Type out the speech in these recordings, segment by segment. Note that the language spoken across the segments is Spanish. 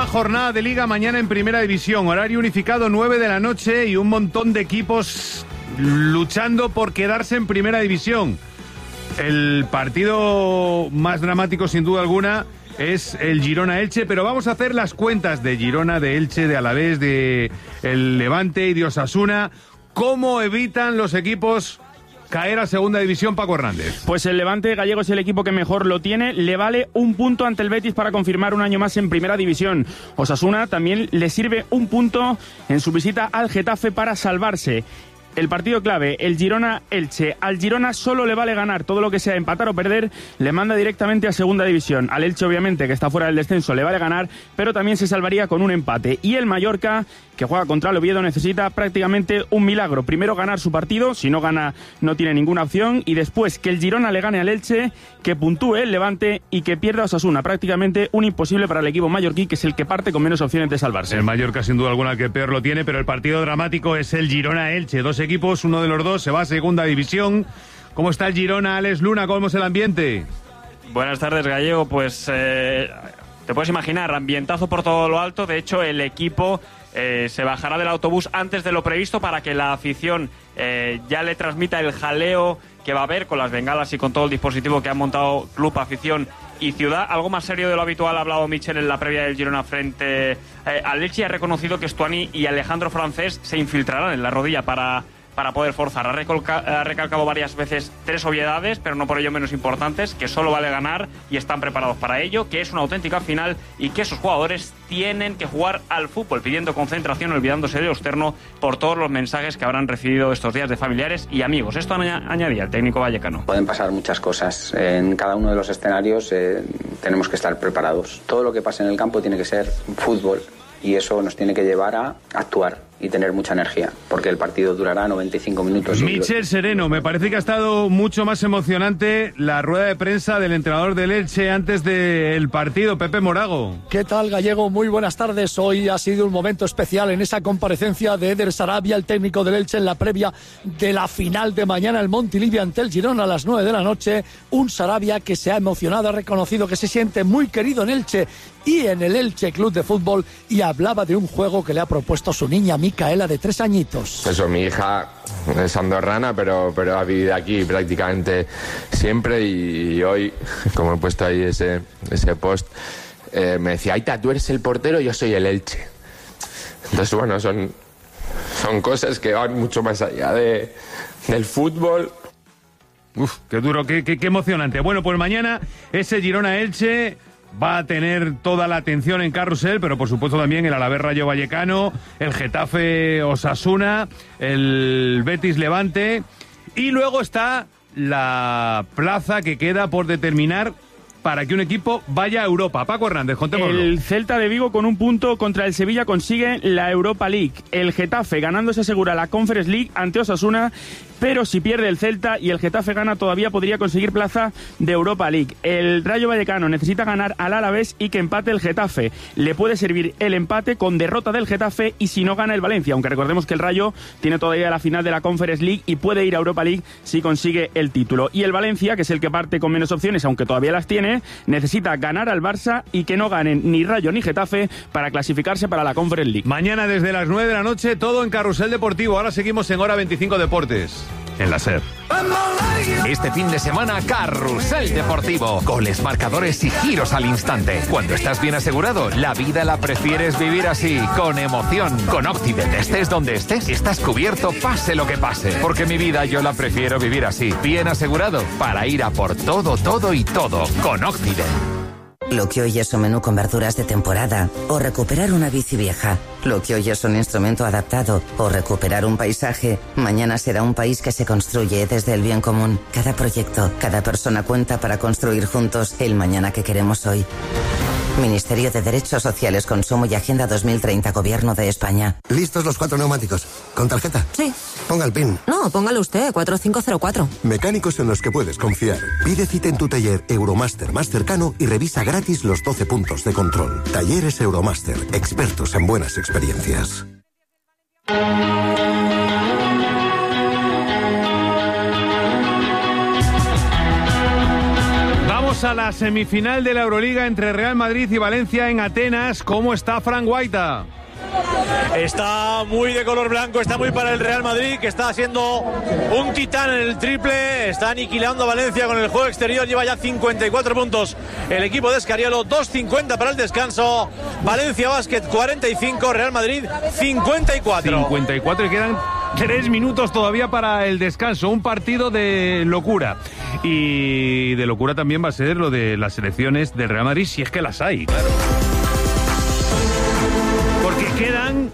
jornada de Liga mañana en Primera División. Horario unificado 9 de la noche y un montón de equipos luchando por quedarse en Primera División. El partido más dramático, sin duda alguna, es el Girona-Elche, pero vamos a hacer las cuentas de Girona, de Elche, de Alavés, de el Levante y de Osasuna. ¿Cómo evitan los equipos caer a Segunda División, Paco Hernández? Pues el Levante gallego es el equipo que mejor lo tiene. Le vale un punto ante el Betis para confirmar un año más en Primera División. Osasuna también le sirve un punto en su visita al Getafe para salvarse. El partido clave, el Girona-Elche. Al Girona solo le vale ganar. Todo lo que sea empatar o perder le manda directamente a Segunda División. Al Elche, obviamente, que está fuera del descenso, le vale ganar, pero también se salvaría con un empate. Y el Mallorca, que juega contra el Oviedo, necesita prácticamente un milagro. Primero ganar su partido, si no gana no tiene ninguna opción, y después que el Girona le gane al Elche, que puntúe el Levante y que pierda a Osasuna. Prácticamente un imposible para el equipo mallorquí, que es el que parte con menos opciones de salvarse. El Mallorca, sin duda alguna, el que peor lo tiene, pero el partido dramático es el Girona-Elche. Dos equipos, uno de los dos se va a Segunda División. ¿Cómo está el Girona, Alex Luna? ¿Cómo es el ambiente? Buenas tardes, Gallego. Pues te puedes imaginar, ambientazo por todo lo alto. De hecho, el equipo se bajará del autobús antes de lo previsto para que la afición ya le transmita el jaleo que va a haber con las bengalas y con todo el dispositivo que han montado club, afición y ciudad. Algo más serio de lo habitual ha hablado Michel en la previa del Girona frente al Elche y ha reconocido que Stuani y Alejandro Francés se infiltrarán en la rodilla para poder forzar. Ha recalcado varias veces 3 obviedades, pero no por ello menos importantes, que solo vale ganar y están preparados para ello, que es una auténtica final y que esos jugadores tienen que jugar al fútbol, pidiendo concentración, olvidándose de lo externo por todos los mensajes que habrán recibido estos días de familiares y amigos. Esto añadía el técnico vallecano. Pueden pasar muchas cosas. En cada uno de los escenarios tenemos que estar preparados. Todo lo que pase en el campo tiene que ser fútbol y eso nos tiene que llevar a actuar y tener mucha energía, porque el partido durará 95 minutos. Michel Sereno, me parece que ha estado mucho más emocionante la rueda de prensa del entrenador del Elche antes del partido, Pepe Morago. ¿Qué tal, Gallego? Muy buenas tardes. Hoy ha sido un momento especial en esa comparecencia de Eder Sarabia, el técnico del Elche, en la previa de la final de mañana, el Montilivi ante el Girona a las 9 de la noche. Un Sarabia que se ha emocionado, ha reconocido que se siente muy querido en Elche y en el Elche Club de Fútbol, y hablaba de un juego que le ha propuesto su niña Micaela, de 3 añitos. Eso, mi hija es andorrana, pero ha vivido aquí prácticamente siempre, y hoy, como he puesto ahí ese post, me decía: Aita, tú eres el portero, yo soy el Elche. Entonces, bueno, son cosas que van mucho más allá del fútbol. Uf, qué duro, qué emocionante. Bueno, pues mañana ese Girona-Elche va a tener toda la atención en Carrusel, pero por supuesto también el Alavés Rayo Vallecano, el Getafe Osasuna, el Betis Levante, y luego está la plaza que queda por determinar para que un equipo vaya a Europa. Paco Hernández, contémoslo. El Celta de Vigo, con un punto contra el Sevilla, consigue la Europa League. El Getafe, ganando, se asegura la Conference League ante Osasuna, pero si pierde el Celta y el Getafe gana, todavía podría conseguir plaza de Europa League. El Rayo Vallecano necesita ganar al Alavés y que empate el Getafe. Le puede servir el empate con derrota del Getafe y si no gana el Valencia, aunque recordemos que el Rayo tiene todavía la final de la Conference League y puede ir a Europa League si consigue el título. Y el Valencia, que es el que parte con menos opciones, aunque todavía las tiene, necesita ganar al Barça y que no ganen ni Rayo ni Getafe para clasificarse para la Conference League. Mañana desde las 9 de la noche todo en Carrusel Deportivo. Ahora seguimos en Hora 25 Deportes, en la SER. Este fin de semana, Carrusel Deportivo. Goles, marcadores y giros al instante. Cuando estás bien asegurado, la vida la prefieres vivir así, con emoción. Con Octibet, estés donde estés, estás cubierto, pase lo que pase. Porque mi vida yo la prefiero vivir así, bien asegurado, para ir a por todo, todo y todo. Con Octibet. Lo que hoy es un menú con verduras de temporada, o recuperar una bici vieja. Lo que hoy es un instrumento adaptado, o recuperar un paisaje, mañana será un país que se construye desde el bien común. Cada proyecto, cada persona cuenta para construir juntos el mañana que queremos hoy. Ministerio de Derechos Sociales, Consumo y Agenda 2030, Gobierno de España. ¿Listos los 4 neumáticos? ¿Con tarjeta? Sí. Ponga el PIN. No, póngalo usted, 4504. Mecánicos en los que puedes confiar. Pide cita en tu taller Euromaster más cercano y revisa gratis los 12 puntos de control. Talleres Euromaster, expertos en buenas experiencias. Vamos a la semifinal de la Euroliga entre Real Madrid y Valencia en Atenas. ¿Cómo está Fran Guaita? Está muy de color blanco, está muy para el Real Madrid, que está siendo un titán en el triple, está aniquilando a Valencia con el juego exterior, lleva ya 54 puntos el equipo de Escariolo, 2:50 para el descanso, Valencia Basket 45, Real Madrid 54. 54 y quedan 3 minutos todavía para el descanso, un partido de locura. Y de locura también va a ser lo de las elecciones del Real Madrid, si es que las hay, claro. Porque quedan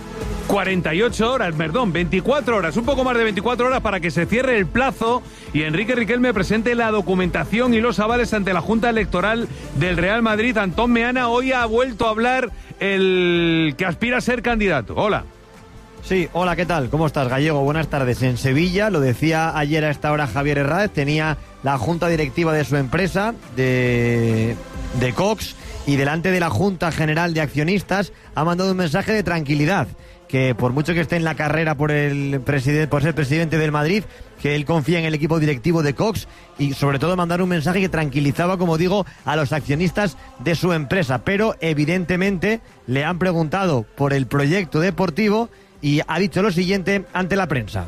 48 horas, perdón, 24 horas, un poco más de 24 horas para que se cierre el plazo y Enrique Riquelme presente la documentación y los avales ante la Junta Electoral del Real Madrid. Antón Meana, hoy ha vuelto a hablar el que aspira a ser candidato. Hola. Sí, hola, ¿qué tal? ¿Cómo estás, Gallego? Buenas tardes. En Sevilla, lo decía ayer a esta hora Javier Herráez, tenía la junta directiva de su empresa, de Cox, y delante de la Junta General de Accionistas ha mandado un mensaje de tranquilidad, que por mucho que esté en la carrera por ser presidente del Madrid, que él confía en el equipo directivo de Cox y sobre todo mandar un mensaje que tranquilizaba, como digo, a los accionistas de su empresa. Pero evidentemente le han preguntado por el proyecto deportivo y ha dicho lo siguiente ante la prensa.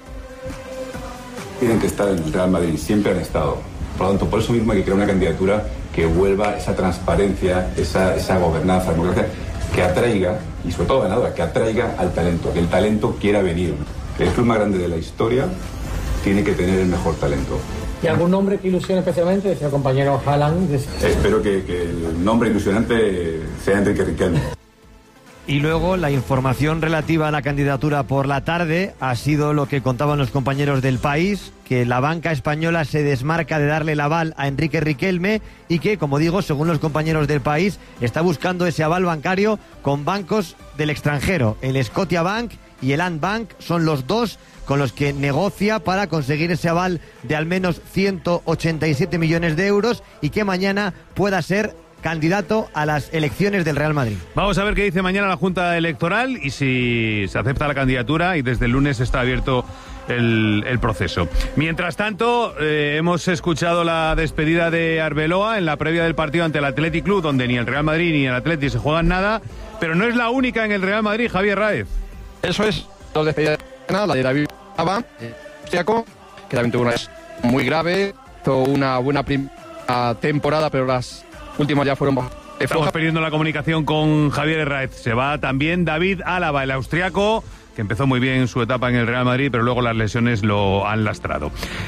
Tienen que estar en el Real Madrid, siempre han estado. Por lo tanto, por eso mismo hay que crear una candidatura que vuelva esa transparencia, esa gobernanza democrática, que atraiga, y sobre todo ganadora, que atraiga al talento, que el talento quiera venir. El club más grande de la historia tiene que tener el mejor talento. ¿Y algún nombre que ilusione especialmente? Decía el compañero Haaland. Espero que el nombre ilusionante sea Enrique Riquelme. Y luego la información relativa a la candidatura por la tarde ha sido lo que contaban los compañeros del País, que la banca española se desmarca de darle el aval a Enrique Riquelme y que, como digo, según los compañeros del País, está buscando ese aval bancario con bancos del extranjero. El Scotiabank y el Andbank son los dos con los que negocia para conseguir ese aval de al menos 187 millones de euros y que mañana pueda ser candidato a las elecciones del Real Madrid. Vamos a ver qué dice mañana la Junta Electoral y si se acepta la candidatura, y desde el lunes está abierto el proceso. Mientras tanto, hemos escuchado la despedida de Arbeloa en la previa del partido ante el Athletic Club, donde ni el Real Madrid ni el Athletic se juegan nada, pero no es la única en el Real Madrid, Javier Raez. Eso es, dos despedidas, la de David Alaba, austriaco, que también tuvo una muy grave, tuvo una buena primera temporada, pero las últimas ya fueron bajas. Estamos perdiendo la comunicación con Javier Herráez. Se va también David Alaba, el austriaco, que empezó muy bien su etapa en el Real Madrid, pero luego las lesiones lo han lastrado.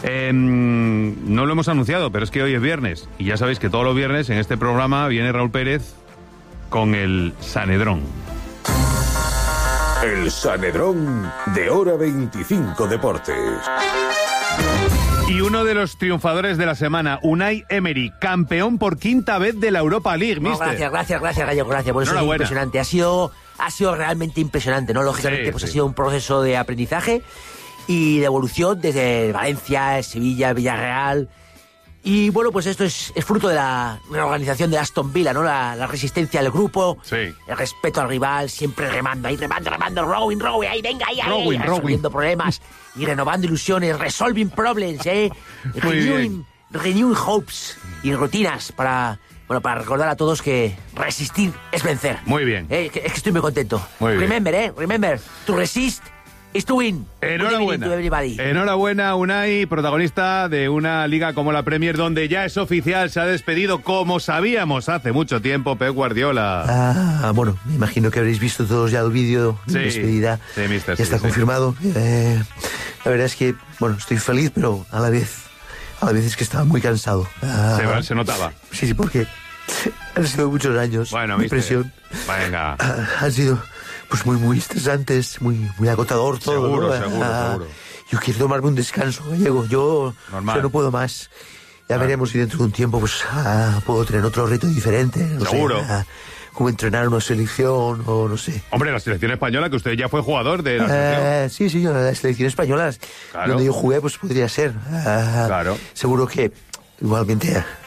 No lo hemos anunciado, pero es que hoy es viernes. Y ya sabéis que todos los viernes en este programa viene Raúl Pérez con el Sanedrón. El Sanedrón de Hora 25 Deportes. Y uno de los triunfadores de la semana, Unai Emery, campeón por quinta vez de la Europa League, mister. Gracias, Gallego, gracias. Por eso es impresionante. Ha sido realmente impresionante, ¿no? Lógicamente, ha sido un proceso de aprendizaje y de evolución desde Valencia, Sevilla, Villarreal. Y bueno, pues esto es fruto de la reorganización de Aston Villa, ¿no? La resistencia del grupo, el respeto al rival, siempre remando, rowing, ahí, venga, ahí, resolviendo problemas y renovando ilusiones, resolving problems, renewing hopes y rutinas para recordar a todos que resistir es vencer. Muy bien. Es que estoy muy contento. Muy bien. Remember, to resist is to win. Enhorabuena, Unai, protagonista de una liga como la Premier, donde ya es oficial, se ha despedido, como sabíamos hace mucho tiempo, Pep Guardiola. Bueno, me imagino que habréis visto todos ya el vídeo de despedida. Sí, mister. Ya está confirmado. La verdad es que, estoy feliz, pero a la vez es que estaba muy cansado. Se notaba. Sí, porque han sido muchos años de presión. Venga. Han sido pues muy estresantes, muy agotador todo. Seguro. Yo quiero tomarme un descanso, Gallego. Yo no puedo más. Ya veremos si dentro de un tiempo puedo tener otro reto diferente. Seguro. Como entrenar una selección o no sé. Hombre, la selección española, que usted ya fue jugador de la selección. Sí, la selección española, donde yo jugué, pues podría ser. Seguro que igualmente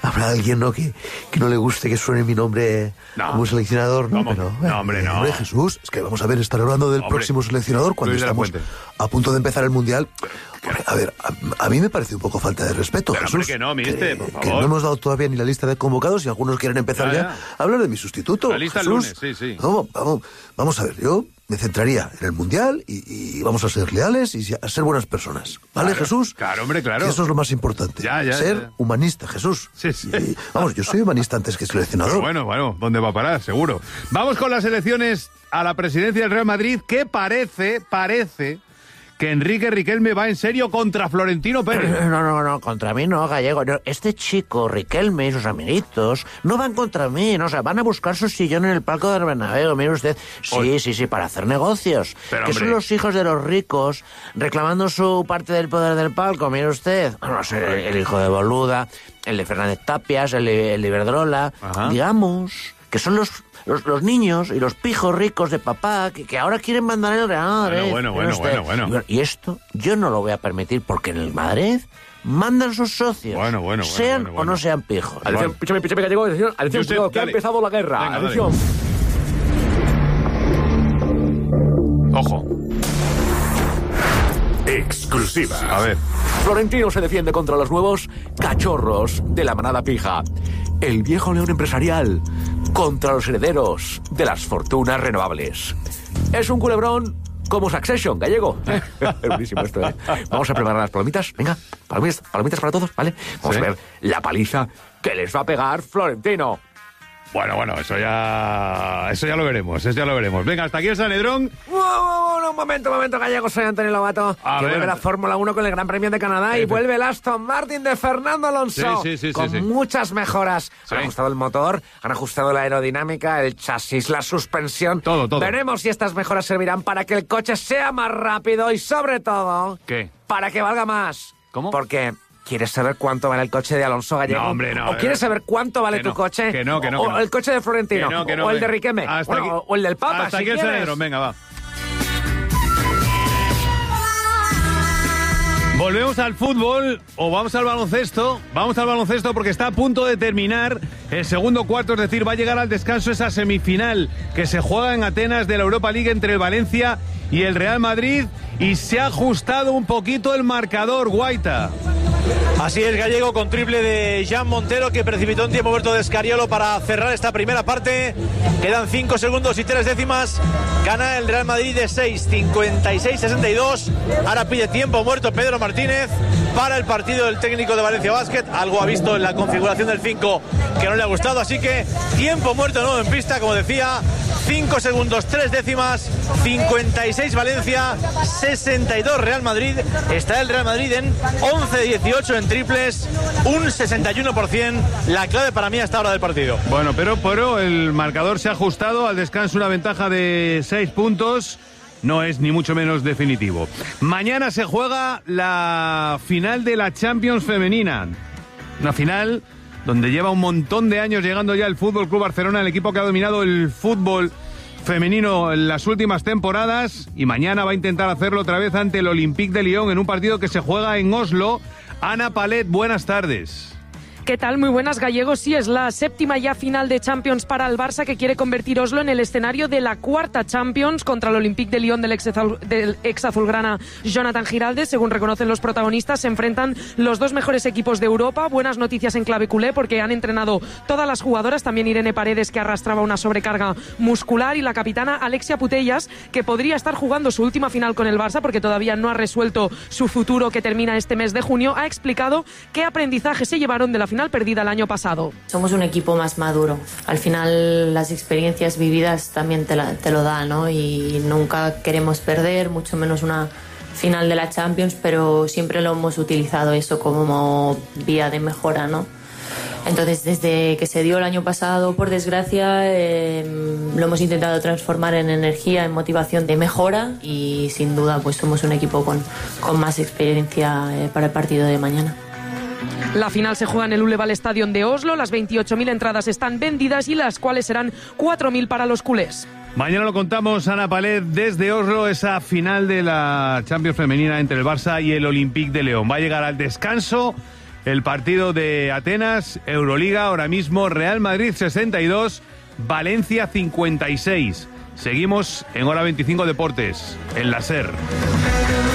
Habrá alguien, ¿no?, que no le guste que suene mi nombre como seleccionador, ¿no? ¿Cómo? Pero, No, hombre, no. Hombre, Jesús, es que vamos a ver, estar hablando del próximo seleccionador cuando estamos a punto de empezar el Mundial. Hombre, a ver, a mí me parece un poco falta de respeto, pero, Jesús. Hombre, que no, mister, por favor. Que no hemos dado todavía ni la lista de convocados y algunos quieren empezar ya a hablar de mi sustituto. La lista Jesús. el lunes, sí. Vamos a ver, yo me centraría en el Mundial y vamos a ser leales y a ser buenas personas. ¿Vale, claro, Jesús? Claro, hombre, claro. Que eso es lo más importante. Ser humanista, Jesús. Sí. Y, vamos, yo soy humanista antes que seleccionador. Pero bueno, ¿dónde va a parar? Seguro. Vamos con las elecciones a la presidencia del Real Madrid, que parece que Enrique Riquelme va en serio contra Florentino Pérez. No, contra mí no, Gallego. No, este chico, Riquelme y sus amiguitos, no van contra mí, no, o sea, van a buscar su sillón en el palco del Bernabéu, mire usted. Sí, para hacer negocios. Pero, que hombre, son los hijos de los ricos reclamando su parte del poder del palco, mire usted. No sé, el hijo de Boluda, el de Fernández Tapias, el de Iberdrola, digamos, que son los niños y los pijos ricos de papá que ahora quieren mandar el Real Madrid. Bueno. Y esto yo no lo voy a permitir porque en el Madrid mandan sus socios. Sean o no sean pijos. Atención, píchame, Gallego, atención, cuidado, que ha empezado la guerra. Venga, atención. Ojo. Exclusiva. A ver. Florentino se defiende contra los nuevos cachorros de la manada pija. El viejo león empresarial contra los herederos de las fortunas renovables. Es un culebrón como Succession, Gallego. Es buenísimo esto, ¿eh? Vamos a preparar las palomitas. Venga, palomitas para todos, ¿vale? Vamos a ver la paliza que les va a pegar Florentino. Bueno, eso ya lo veremos, Venga, hasta aquí el Sanedrón. Un momento, Gallego, soy Antonio Lobato. Que vuelve la Fórmula 1 con el Gran Premio de Canadá y vuelve el Aston Martin de Fernando Alonso. Sí. Con muchas mejoras. Han ajustado el motor, han ajustado la aerodinámica, el chasis, la suspensión. Todo. Veremos si estas mejoras servirán para que el coche sea más rápido y, sobre todo, ¿qué? Para que valga más. ¿Cómo? Porque... ¿quieres saber cuánto vale el coche de Alonso, Gallego? No, hombre, no. ¿O quieres saber cuánto vale tu coche? Que no. ¿O el coche de Florentino? Que no, ¿O el de Riquelme? ¿O el del Papa? Hasta aquí el Sanedrón, venga, va. Volvemos al fútbol o vamos al baloncesto. Vamos al baloncesto porque está a punto de terminar el segundo cuarto, es decir, va a llegar al descanso esa semifinal que se juega en Atenas de la Europa League entre el Valencia y el Real Madrid y se ha ajustado un poquito el marcador, Guaita. Así es, Gallego, con triple de Jan Montero, que precipitó un tiempo muerto de Escariolo para cerrar esta primera parte. Quedan 5 segundos y 3 décimas. Gana el Real Madrid de 6, 56-62. Ahora pide tiempo muerto Pedro Martínez para el partido del técnico de Valencia Basket. Algo ha visto en la configuración del 5 que no le ha gustado. Así que tiempo muerto de nuevo en pista, como decía. 5 segundos, 3 décimas. 56 Valencia, 62 Real Madrid. Está el Real Madrid en 11-18 en triples, un 61%, la clave para mí a esta hora del partido. Bueno, pero el marcador se ha ajustado, al descanso una ventaja de 6 puntos, no es ni mucho menos definitivo. Mañana se juega la final de la Champions femenina, una final donde lleva un montón de años llegando ya el Fútbol Club Barcelona, el equipo que ha dominado el fútbol femenino en las últimas temporadas, y mañana va a intentar hacerlo otra vez ante el Olympique de Lyon en un partido que se juega en Oslo. Ana Palet, buenas tardes. ¿Qué tal? Muy buenas, Gallegos. Sí, es la séptima ya final de Champions para el Barça, que quiere convertir Oslo en el escenario de la cuarta Champions contra el Olympique de Lyon del ex azulgrana Jonathan Giraldes. Según reconocen los protagonistas, se enfrentan los dos mejores equipos de Europa. Buenas noticias en clave culé porque han entrenado todas las jugadoras, también Irene Paredes, que arrastraba una sobrecarga muscular, y la capitana Alexia Putellas, que podría estar jugando su última final con el Barça porque todavía no ha resuelto su futuro, que termina este mes de junio. Ha explicado qué aprendizaje se llevaron de la final perdida el año pasado. Somos un equipo más maduro. Al final las experiencias vividas también te lo dan, ¿no? Y nunca queremos perder, mucho menos una final de la Champions, pero siempre lo hemos utilizado eso como vía de mejora, ¿no? Entonces, desde que se dio el año pasado, por desgracia, lo hemos intentado transformar en energía, en motivación de mejora, y sin duda pues somos un equipo con más experiencia para el partido de mañana. La final se juega en el Uleval Stadion de Oslo. Las 28.000 entradas están vendidas, y las cuales serán 4.000 para los culés. Mañana lo contamos, Ana Palet, desde Oslo, esa final de la Champions femenina entre el Barça y el Olympique de Lyon. Va a llegar al descanso el partido de Atenas, Euroliga, ahora mismo Real Madrid 62, Valencia 56. Seguimos en Hora 25 Deportes, en la SER.